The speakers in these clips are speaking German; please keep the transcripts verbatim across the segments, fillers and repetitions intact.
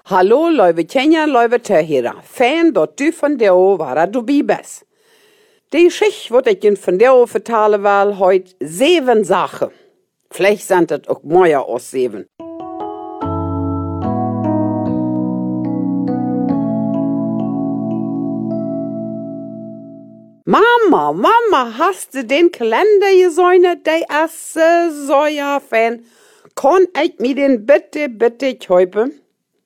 Hallo, lieve Kenja, lieve Terhera. Fijn dat du van jou waar du bij bent. Die Geschichte, wat ik je van jou vertellen wil, heute zeven Sachen. Vielleicht sind es auch mehr als zeven. Mama, Mama, hast du den Kalender gesehen? Der ist so ja fan. Kann ich mir den bitte, bitte kaufen?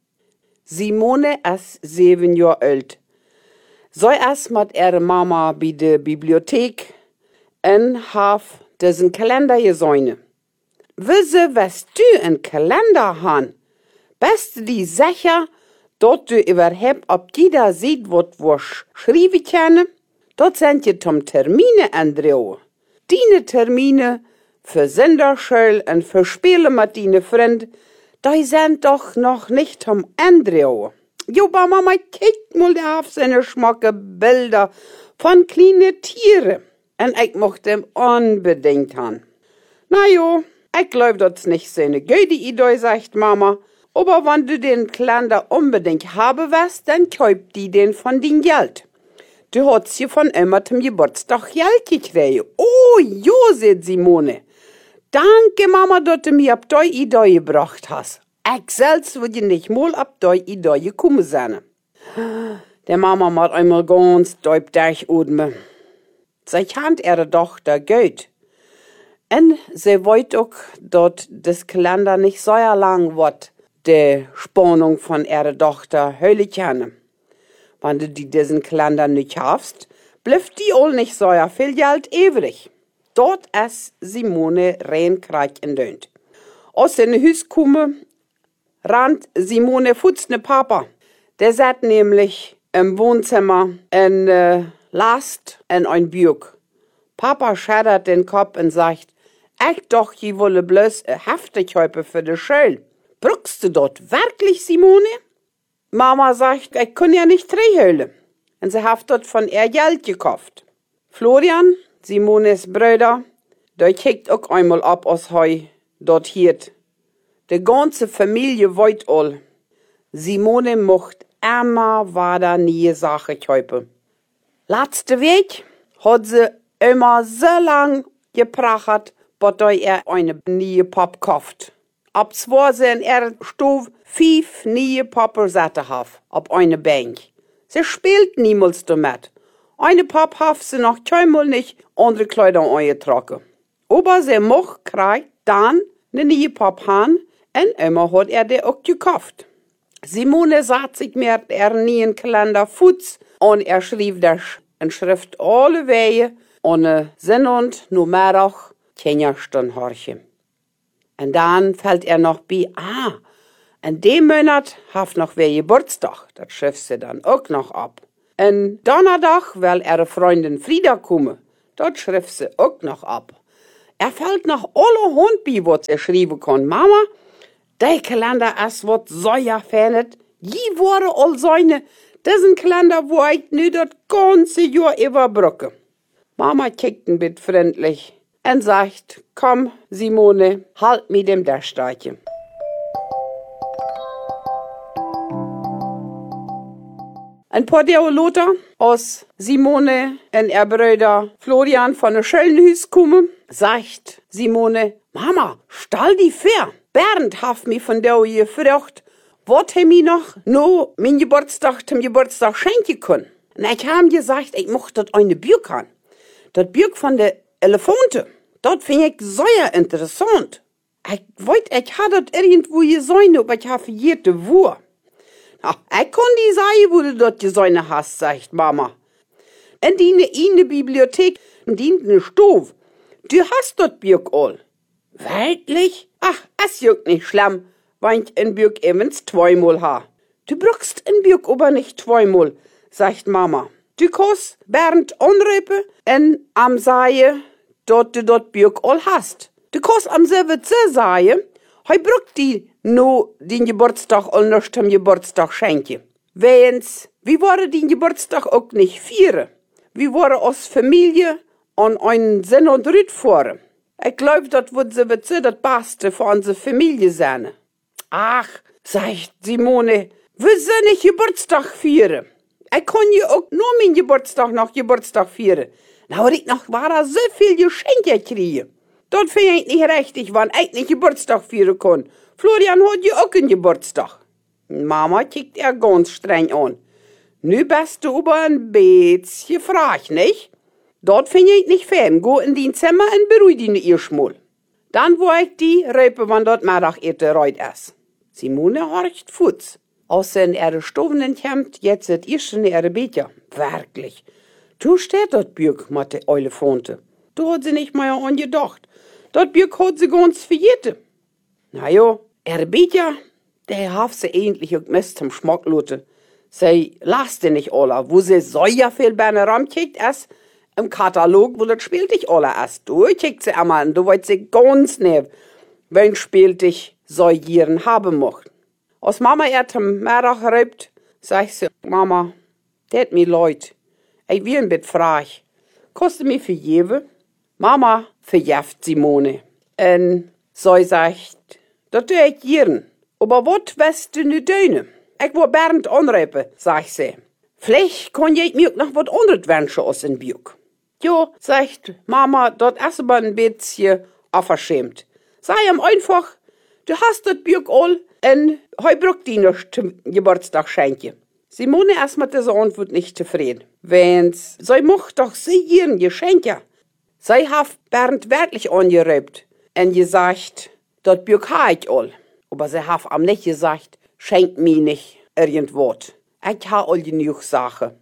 Simone ist zeven Jahre alt. So ist mit ihrer Mama bei der Bibliothek und hat diesen Kalender gesehen. Wisse, was du einen Kalender hast? Bist du dir sicher, dass du überhaupt ob die da sieht, was wir schreiben können? Dort sind ja zum Termine, Andrea. Deine Termine für Sinderschule und für Spiele mit deinen Freunden, die sind doch noch nicht zum Andrea. Jo, aber Mama, kick mal auf seine schmacke Bilder von kleinen Tieren. Und ich mochte ihm unbedingt haben. Na jo, ich glaub, das nicht so eine gute Idee, sagt Mama. Aber wenn du den Kalender unbedingt haben willst, dann kauf die den von dein Geld. Du hast sie von immer zum Geburtstag Geld gekriegt. Oh, jo, sagt Simone. Danke, Mama, dass du mir ab die Idee gebracht hast. Ich selbst würde nicht mal ab die Idee gekommen sein. Der Mama macht einmal ganz deep durchatmen. Sie kennt ihre Tochter gut. Und sie weiß auch, dass das Kalender nicht so lang wird, die Spannung von ihrer Tochter hören kann. Wenn du die diesen Kalender nicht hast, bleibt die all nicht so viel Geld übrig. Dort ist Simone rein krank und dönt. Aus dem Haus kommen, rannt Simone futz ne Papa. Der sat nämlich im Wohnzimmer in äh, Last in ein Buch. Papa schüttelt den Kopf und sagt, ich doch, je wolle bloß äh, heftig heute für die Schule. Brückst du dort wirklich, Simone? Mama sagt, ich kann ja nicht reinholen. Und sie hat dort von ihr Geld gekauft. Florian, Simones Bruder, der kickt auch einmal ab aus Heu dort hier. Die ganze Familie weiß all. Simone mocht immer weiter nie Sache kaufen. Letzte Weg hat sie immer so lang geprachert, bis er eine neue Pop kauft. Ab zwei sie in ihrer Stube fünf neue Popper satte hat, auf eine Bank. Sie spielt niemals damit. Eine Pop hat sie noch keinmal nicht andere Kleidung eingetragen. Aber sie mocht kriegt dann eine neue Pop haben und immer hat er die auch gekauft. Simone sagt sich mir er neuen Kalender Fuß und er schrieb das in Schrift alle Wege ohne Sinn und nur mehr auch keine Stunde horchen. Und dann fällt er noch bei, ah, in dem Monat hat noch wer Geburtstag. Das schrift sie dann auch noch ab. Und Donnerstag will ihre Freundin Frieda kommen. Dort schrift sie auch noch ab. Er fällt noch alle Hund bei, was er schreiben kann. Mama, der Kalender ist was so ja fernet. Je wurde all seine, diesen Kalender, wo ich nu das ganze Jahr überbrücke. Mama kickt ein bisschen freundlich und sagt, komm, Simone, halt mit dem Dachsteige. Ein paar Tage Lothar aus Simone und ihr Bruder Florian von der Schöllenhüs kommen, sagt Simone, Mama, stell die fair. Bernd hat mich von der gefragt, was er mir noch no mein Geburtstag zum Geburtstag schenken kann. Und ich habe gesagt, ich möchte das eine Buch haben. Das Buch von der Elefante. Das finde ich sehr interessant. Ich weiß, ich habe das irgendwo gesehen, aber ich habe vergessen, wo. Na, ich kann die sagen, wo du das gesehen hast, sagt Mama. In die in der Bibliothek, in die Stube. Du hast das Buch all. Wirklich? Ach, es juckt nicht schlimm, wenn ich ein Buch eben zweimal ha. Du brauchst ein Buch aber nicht zweimal, sagt Mama. Du kannst Bernd anrufen und am sagen, dass du das Buch all hast. Du kannst am selben sagen, hei braucht die no den Geburtstag all noch zum Geburtstag schenken. Wenn's, wie war den Geburtstag auch nicht feiern. Wir waren als Familie an einen Sinn und Rüt fahren. Ich glaub, das wird so das Beste für unsere Familie sein. Ach, sagt Simone, wir sind nicht Geburtstag feiern. Ich kann ja auch nur meinen Geburtstag noch Geburtstag feiern. Na, ich noch war da so viel Geschenke kriege. Dort finde ich nicht richtig, wann ich nicht Geburtstag feiern kann. Florian hat ja auch einen Geburtstag. Mama kickt er ganz streng an. Nu bist du aber ein bisschen frag, nicht? Dort finde ich nicht fern. Go in dein Zimmer und beruhig dich erst mal. Dann wo ich die Röpe, wann dort Mittagete reut ist. Simone horcht Fuß. Aus in ihre Stoven kommt, jetzt het erst in ihre Becher. Wirklich. Du steht dort Bürg, mit der Elefante. Du hat sie nicht mehr angedacht. Dort Bürg hat sie ganz verjete. Na jo, ihre Becher, der hat sie eigentlich auch Mist zum Schmack lote. Sie lasst nicht alle, wo sie so ja viel bei einer Raum kickt, ist im Katalog, wo das spielt dich alle erst. Du kickt sie einmal und du weißt sie ganz nehm, wenn spielt dich so jieren haben mocht. Als Mama er zum Mittag reibt, sagt sie, Mama, det mi leid. Ich will ein bit frag. Kostet mi für jewe? Mama verjeft Simone. En so sagt, dat tu ich jieren. Aber wat west du nu döne? Ich will Bernd anreipen, sagt sie. Vielleicht kann ich mir auch noch wat anderes wünschen aus in Bjuk. Jo, sagt Mama, dort ist aber ein bisschen unverschämt. Sei ihm einfach, du hast das Bjuk all und heu brucht die noch zum Geburtstag schenke. Simone ist mit dieser Antwort nicht zufrieden. Wenn's, sie macht doch sie ihren Geschenke. Sie hat Bernd wirklich angereibt und gesagt, das Bjuk ha ich all. Aber sie hat am nicht gesagt, schenk mir nicht irgendwas. Ich ha all genug Sachen.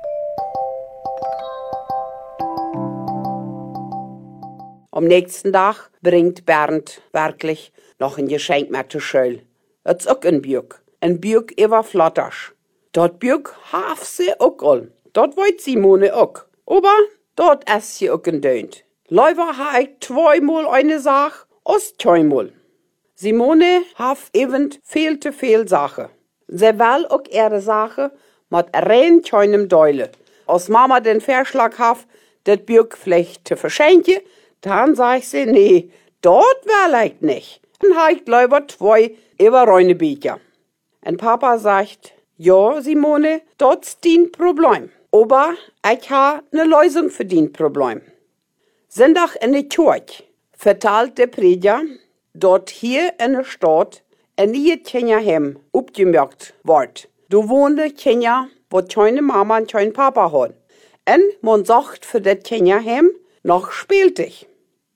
Am nächsten Tag bringt Bernd wirklich noch ein Geschenk mit zur Schule. Es ist auch ein Bjuk. Ein Bjuk über Flottasch. Dort Bjuk haf sie auch all. Dort wollt Simone auch. Aber dort ist sie auch gedönt. Leider ha ich zweimal eine Sache, aus zweimal. Simone haf eben viel zu viel Sache. Sie will auch ihre Sache mit rein keinem Deule. Als Mama den Vorschlag haf, das Bjuk vielleicht zu verschenken, dann sag ich sie, nee, dort will ich nicht. Dann ha ich lieber zwei überreine Bücher. Und Papa sagt, ja, Simone, dort ist dein Problem. Aber ich ha ne Lösung für dein Problem. Sonntag in der Kirche verteilt der Prediger, dort hier in der Stadt ein neues Kinderheim aufgemerkt wird. Du wohnst Kinder, wo keine Mama und kein Papa hat. Und man sagt für das Kinderheim noch spieltig.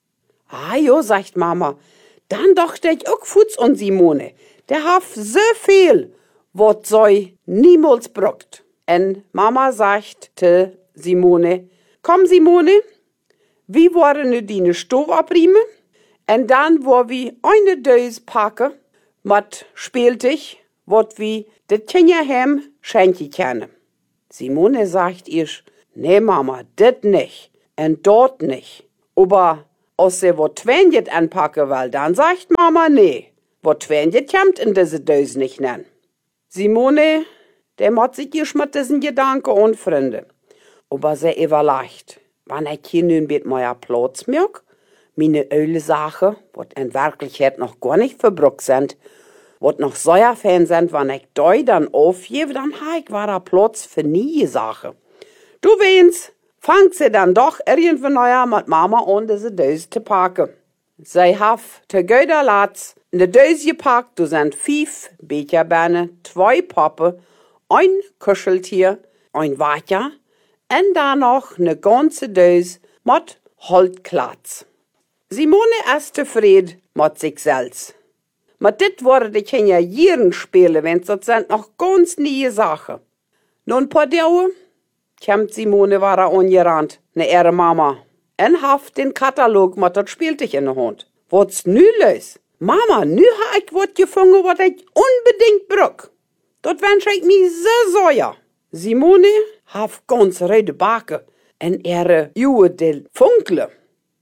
Ah jo, sagt Mama, dann dachte ich auch Fuß und Simone. Der hat so viel, was sie niemals braucht. Und Mama sagt zu Simone, komm Simone, wie wollen wir deine Stove abriemen? Und dann, wo wir eine Dose packen, mit spieltig, was wir das Kinderheim schenken können. Simone sagt ihr, nee Mama, das nicht. Und dort nicht. Aber als sie was Twenjet anpacken will, dann sagt Mama, nee, was Twenjet kommt in diese Dose nicht nennen. Simone, der macht sich erst mit diesen Gedanken und Freunde. Aber sie überlegt, wenn ich hier nun mit meiner Platz merke, meine öle Sachen, was in Wirklichkeit noch gar nicht verbraucht sind, was noch sehr fan sind, wenn ich da dann aufgebe, dann habe ich wahrer Platz für nie Sachen. Du weinst, fangt sie dann doch irgendwie neuer mit Mama an, diese Dose zu packen. Sie hat der Göderlatz in der Dose gepackt, du sind fünf Becherbeine, zwei Pappe, ein Kuscheltier, ein Wacher und dann noch eine ganze Dose mit Holzklatz. Simone ist zufrieden mit sich selbst. Mit dit worden die Kinder Jieren spielen, wenn das sind noch ganz neue Sachen. Nun paar Dauer kommt Simone war angerannt, ne ihre Mama, und haft den Katalog mit dat Spieltisch in der Hand. Was nü los? Mama, nü ha ich wat gefunden, wat ich unbedingt brauch. Dat wünsch ich mi so sehr. Simone haft ganz rede Backe und ihre Juhe de Funkle.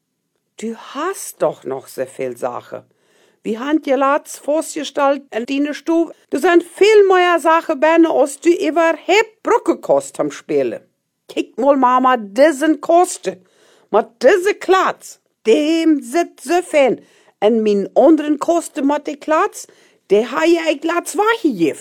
Du hast doch noch so viel Sachen. Wie han je laatst vorgestellt in deine Stube. Du sind viel mehr Sachen bei, als du überhaupt Brücke kost am Spielen. Kick mal, Mama, diesen Kosten. Mit diese Klatz. Dem sitzt so fein. Und min anderen Kosten mit der Klatz, der ha ja ich Klatz wachgegift.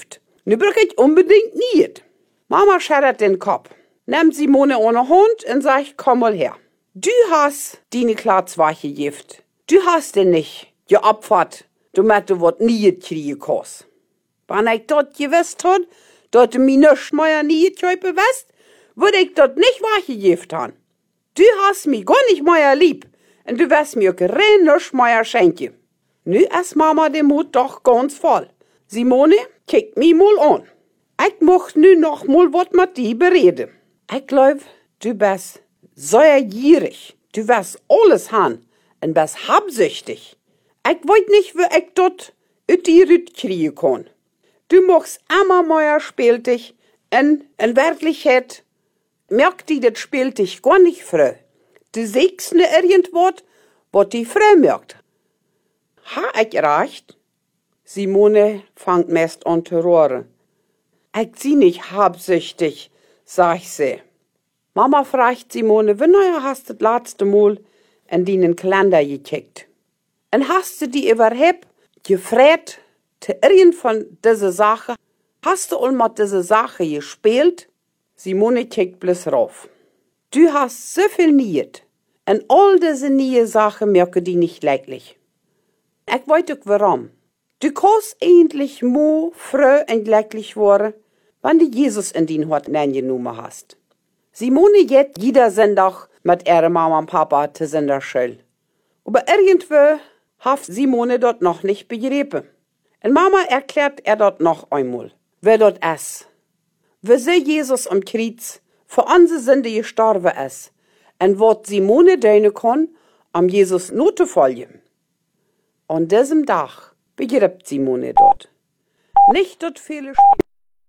Nu brauch ich unbedingt niet. Mama schärrt den Kopf, nimmt Simone ohne Hund und sagt, komm mal her. Du hast deine Klatzwache gift. Du hast den nicht geopfert, damit du wat niet kriegen kannst. Wenn ich dort gewusst hat, dass du mir nichts mehr niet kaufen wirst, würde ich dort nicht weggegeben haben. Du hast mich gar nicht mehr lieb und du wirst mir kein nichts mehr schenken. Nu ist Mama den Mut doch ganz voll. Simone, kick mich mal an. Ich möcht nu noch mal wat mit dir bereden. Ich glaub, du bist sehr gierig. Du wirst alles haben und bist habsüchtig. Ich weiß nicht, wie ich dort ut die Rüt kriegen kann. Du machst immer mehr spieltig und in Wirklichkeit merkt die das spieltig gar nicht früh. Du siehst ne irgendwas, was die früh merkt. Ha ich recht? Simone fangt meist an zu rohren. Ich sie nicht habsüchtig, sag sie. Mama fragt Simone, wie neuer hast du das letzte Mal in deinen Kalender gekickt? Und hast du die überhaupt gefragt, zu irgend von dieser Sache? Hast du all mit dieser Sache gespielt? Simone kickt bloß rauf. Du hast so viel Niet. Und all diese neue Sachen merken die nicht leidlich. Ich weiß auch warum. Du kannst endlich mo fröh und glücklich werden, wenn du Jesus in dein Hort genommen hast. Simone geht jeder Sonntag mit ihrer Mama und Papa zur Sonderschule. Aber irgendwo hat Simone dort noch nicht begriffen. Und Mama erklärt er dort noch einmal, wer dort ist. Wieso Jesus am Kreuz für unsere Sünde gestorben ist und was Simone tun kann, um Jesus nur zu folgen. An diesem Tag begreift Simone dort. Nicht dort viele Spiele.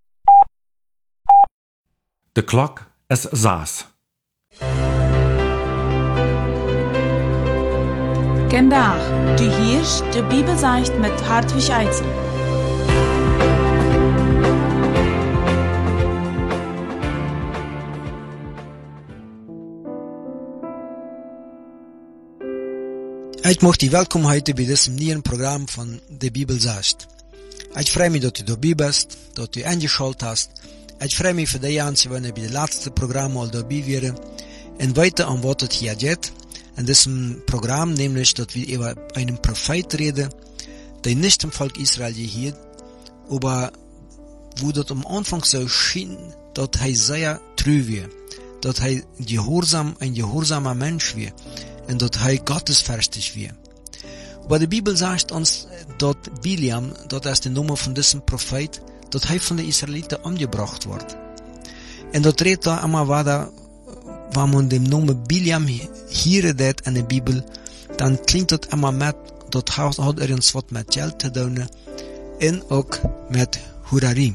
De klok is zes. Vandaag, du hörst de Bibelzeicht mit Hartwig Eitzel. Ich möchte dich willkommen heute bei diesem neuen Programm von der Bibelzeicht. Ich freue mich, dass du dabei bist, dass du eingeschaltet hast. Ich freue mich für die Jahre, wenn ich bei dem letzten Programm mal dabei wäre. Und weiter an was es hier geht. In diesem Programm nämlich, dass wir über einen Prophet reden, der nicht im Volk Israel gehört, aber wo dort am Anfang so schien, dass er sehr treu war, dass er gehorsam, ein gehorsamer Mensch war und dass er gottesfürchtig war. Aber die Bibel sagt uns, dass Biliam, das ist der Name von diesem Prophet, dass er von den Israeliten umgebracht wird. Und dort redet da immer weiter, wenn man den Namen Biliam hier redet in der Bibel, dann klingt das immer mit, dass hat er uns was mit Geld zu tun und auch mit Hurari.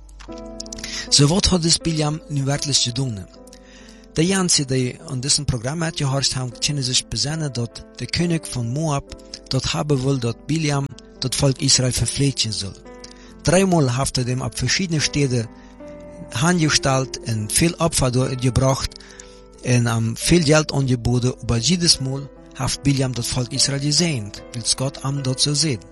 So was hat das Biliam nun wirklich zu tun? Die Jansen, die an diesem Programm gehorcht haben, können sich besinnen, dass der König von Moab dort haben will, dass Biliam das Volk Israel verpflegen soll. Dreimal hat er dem ab verschiedene Städte angestellt und viel Opfer gebracht und um, viel Geld angeboten, aber jedes Mal hat Biliam das Volk Israel gesehnt, weil es Gott am dort so sieht.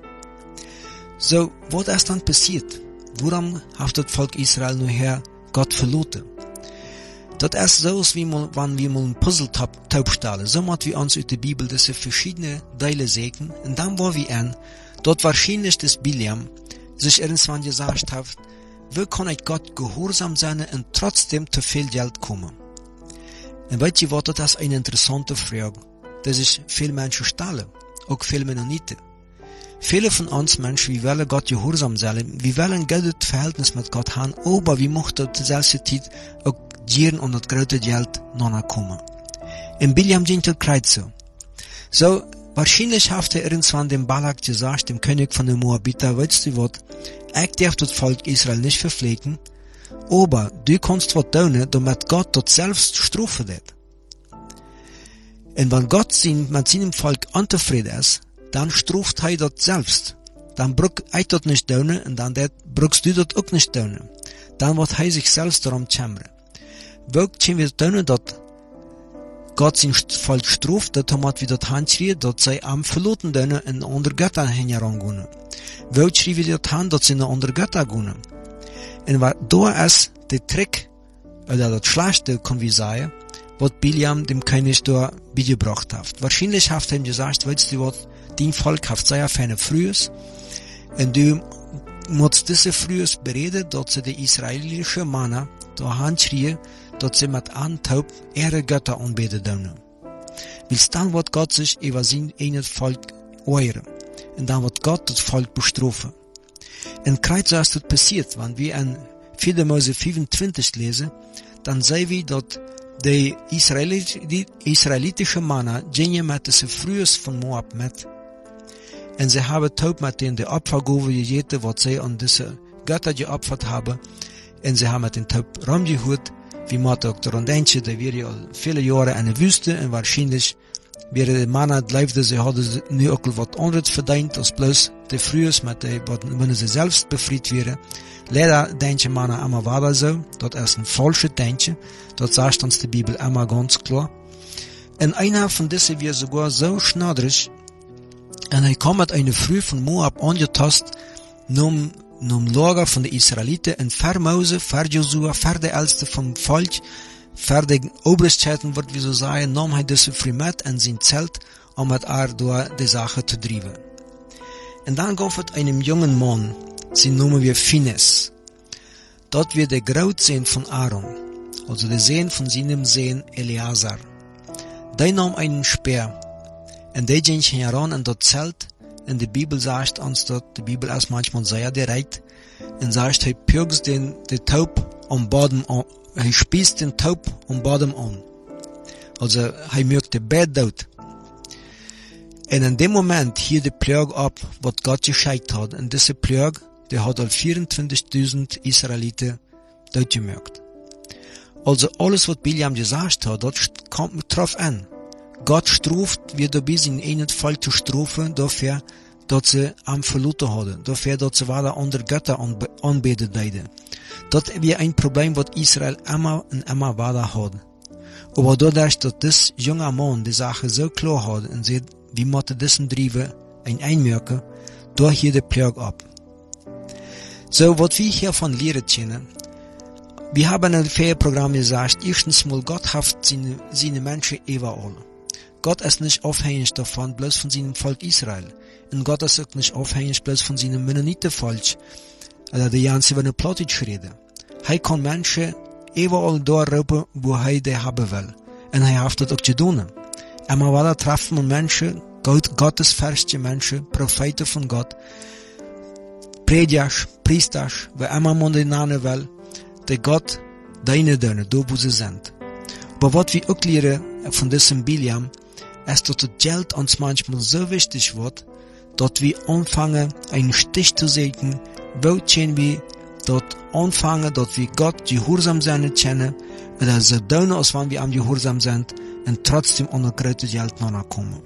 So, was ist dann passiert? Warum hat das Volk Israel nur her Gott verloren? Das ist so, wie man, wenn wir mal ein Puzzle-Taub stellen. So machen wir uns aus der Bibel diese verschiedene Teile sehen, und dann war wir an, dort wahrscheinlich das Biliam sich irgendwann gesagt hat, wie kann ich Gott gehorsam sein und trotzdem zu viel Geld kommen? Und weißt du was, das ist eine interessante Frage, die sich viele Menschen stellen, auch viele Mennoniten. Viele von uns Menschen, wir wollen Gott gehorsam sein, wir wollen ein gutes Verhältnis mit Gott haben, aber wir möchten zur selben Zeit auch Gieren und das große Geld nachkommen. In Biliam ging das Kreuz so. So, wahrscheinlich hat er irgendwann dem Balak gesagt, dem König von den Moabiter, weißt du was, ich darf das Volk Israel nicht verpflegen, aber du kannst was tun, damit Gott dort selbst strafen wird. Und wenn Gott mit seinem Volk unzufrieden ist, dann straft er dort selbst. Dann braucht er dort nicht tun, und dann brauchst du dort auch nicht tun. Dann wird er sich selbst darum kümmern. Wo können wir tun, dass Gott sein Volk straft, dass wir dort hinschreien, dass sie am verloren tun und andere Götter hinherangehen. Wo schreien wir dort hin, dass sie in andere Götter gehen? En wat daar is de Trick, oder das Schlechte, kann wir sagen, was Biliam dem König da beigebracht hat. Wahrscheinlich hat er ihm gesagt, weißt du was, dein Volk hat sehr feine Frühes, und du musst diese Frühes bereden, dass sie die israelische Männer da handschrien, dass sie mit Antaub ihre Götter anbeten dürfen. Weil dann wird Gott sich über sein eigenes Volk ehren, und dann wird Gott das Volk bestrafen. In Kreuz ist das passiert, wenn wir in vier Mose fünfundzwanzig lesen, dann sehen wir, dass die israelitische Männer gingen mit diese Frühes von Moab mit. Und sie haben taub mit denen die Opfergabe gegeben, was sie an diese Götter geopfert haben. Und sie haben mit den Taub rumgeholt, wie man auch daran denkt, da wir ja viele Jahre in der Wüste, und wahrscheinlich wäre die Männer, die sie hadden nu auch was anderes verdient, als bloß die Frühes, mit der, wenn sie selbst befreit wären. Leider denken Männer immer weiter so, das ist ein falsches Denken, das sagt uns die Bibel immer ganz klar. Und einer von diesen wird sogar so schnadrig, und er kam mit einer Früh von Moab angetast, num, num Lager von den Israeliten, und für Mose, für Josua, für die Älteste vom Volk, für die Obrigkeiten, wird wir so sagen, nahm er diese Früh mit in sein Zelt, um mit er durch die Sache zu treiben. Und dann gab es einem jungen Mann, sein Name wie Phinehas. Dort wird der Grauzehn von Aaron, also der Sohn von seinem Sohn Eleazar. Der nahm einen Speer, und der ging heran in das Zelt, und die Bibel sagt uns dort, die Bibel ist manchmal sehr direkt, und sagt, er pirgt den, den Taub am Boden an, er spießt den Taub am Boden an. Also, er mögt den Bett dort. Und in dem Moment hier die Plage ab, was Gott geschickt hat, und diese Plage, die hat all vierundzwanzigtausend Israeliten dort gemerkt. Also alles, was Biliam gesagt hat, das kommt drauf an. Gott straft, wie dabei sein einen Fall zu strafen, dafür, dass sie am verloren haben, dafür, dass sie weiter andere Götter anbeten deiden. Das wäre ein Problem, was Israel immer und immer weiter hat. Aber dadurch, dass das junge Mann die Sache so klar hat und sieht, wie man diesen Drive ein einmerken, da hier die Plage ab. So, was wir hiervon lernen können, wir haben in dem Programm gesagt, erstens mal, Gott hat seine, seine Menschen überall. Gott ist nicht abhängig davon, bloß von seinem Volk Israel. Und Gott ist auch nicht abhängig bloß von seinem Mennonitenvolk, oder die ganze wenn er Plattdeutsch reden. Er kann Menschen überall da rufen, wo er die haben will. Und er hat das auch getan. Immer weiter treffen wir Menschen, Gott, gottesfürchtige Menschen, Propheten von Gott, Prediger, Priester, wer immer man den Namen will, der Gott deine Döne, da wo sie sind. Aber was wir auch lernen von diesem Biliam, ist, dass das Geld uns manchmal so wichtig wird, dass wir anfangen, einen Stich zu sägen, wo können wir dort anfangen, dass wir Gott gehorsam sein können, oder so tun, als wenn wir am gehorsam sind, und trotzdem an das große Geld nachkommen.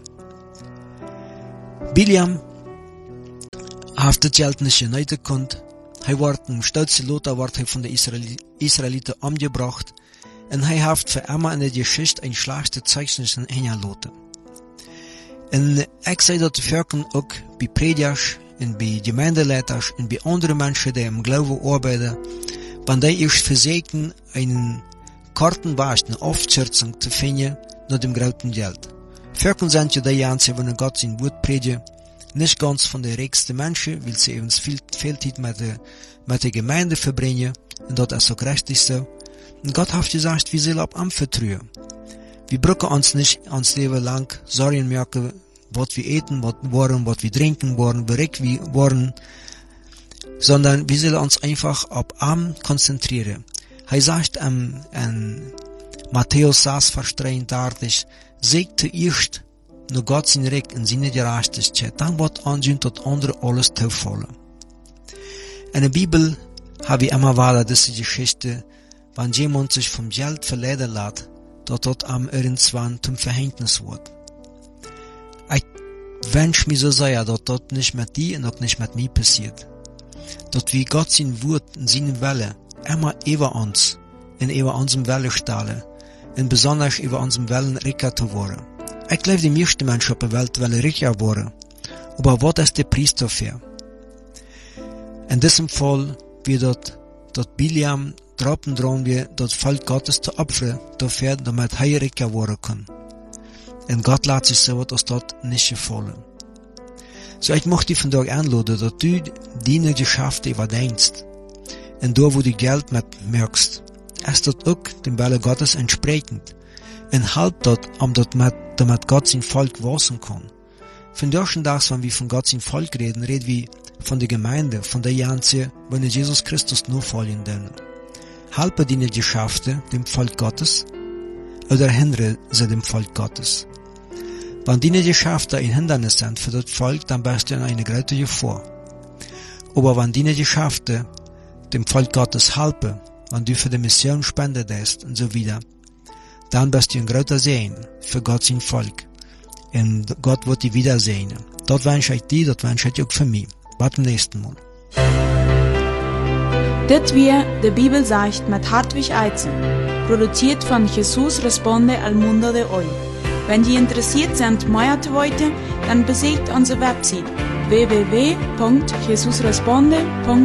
Biliam hat das Geld nicht genießen können. Er wurde im stolzen Lothar wurde er von den Israel Israeliten umgebracht, und er hat für immer in der Geschichte ein schlechtes Zeichen hinterlassen. Und ich sehe das Völkern auch bei Predigern, und bei Gemeindeleitern, und bei anderen Menschen, die im Glauben arbeiten, wenn die erst versuchen, einen Kartenwasch, eine Aufschürzung zu finden, nach dem großen Geld. Völkern sind ja die Einzigen, wenn Gott sein Wort predigt, nicht ganz von den reichsten Menschen, weil sie eben viel, viel Zeit mit der, mit der Gemeinde verbringen, und das ist auch richtig so. Und Gott hat gesagt, wir sollen ab Amt vertrauen. Wir brauchen uns nicht ans Leben lang Sorgen merken, was wir eten, was wollen, was wir trinken wollen, wie reich wir wollen, sondern wir sollen uns einfach auf Amt konzentrieren. Er sagt am, an Matthäus sechs, Vers dreiunddreißig, seht zuerst nur Gott sein Recht und seine Gerechtigkeit, dann wird ansehen, dass andere alles zufallen. In der Bibel habe ich immer weiter diese Geschichte, wenn jemand sich vom Geld verleiten lässt, dass dort am irgendwann zum Verhängnis wird. Ich wünsche mir so sehr, dass das nicht mit dir und auch nicht mit mir passiert. Dass wir Gott sein Wort und seine Welle immer über uns und über unserem Welle stellen und besonders über unserem Wellen reicher zu werden. Ich glaube, die meisten Menschen auf der Welt wollen reicher werden. Aber was ist der Preis dafür? In diesem Fall wird das dat Biliam droppen dran wir dat Volk Gottes te opferen, dafür, damit heiliger worden kann. En Gott laat sich so wat als dat nicht gefallen. So ich möchte dich vandaag aanladen, dat du die Geschäfte überdenkst. En daar wo du Geld mit merkst, ist dat ook dem Wille Gottes entsprechend. En halt dat, om dat met, damit Gott sein Volk wasen kann. Vandaag dags, wenn wir von Gott sein Volk reden, reden wir von der Gemeinde, von der Janze, wenn Jesus Christus nur folgen denn. Halpe die Geschäfte dem Volk Gottes, oder hindere sie dem Volk Gottes. Wenn die Geschäfte ein Hindernis sind für das Volk, dann bist du in eine große Gefahr. Aber wenn die Geschäfte dem Volk Gottes helfen, wenn du für die Mission spenden lässt und so wieder, dann bist du ein großer Segen für Gott sein Volk. Und Gott wird dich wiedersehen. Das wünsche ich dir, das wünsche ich auch für mich. Bis zum nächsten Mal. Dit weer de Bibel sagt mit Hartwig Eizen, produziert von Jesus Responde al Mundo de Hoy. Wenn Sie interessiert sind, mehr zu wissen, dann besucht unsere Website w w w punkt jesus responde punkt